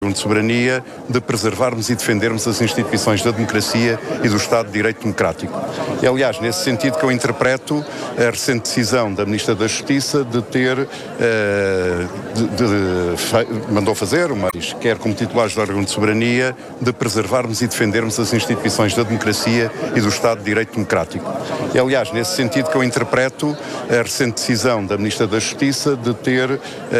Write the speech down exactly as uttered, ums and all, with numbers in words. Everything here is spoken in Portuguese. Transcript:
de soberania, de preservarmos e defendermos as instituições da democracia e do Estado de Direito Democrático. É, aliás, nesse sentido que eu interpreto a recente decisão da Ministra da Justiça de ter, uh, de, de, de, mandou fazer, mas quer como titulares do órgão de soberania, de preservarmos e defendermos as instituições da democracia e do Estado de Direito Democrático. É, aliás, nesse sentido que eu interpreto a recente decisão da Ministra da Justiça de ter, uh,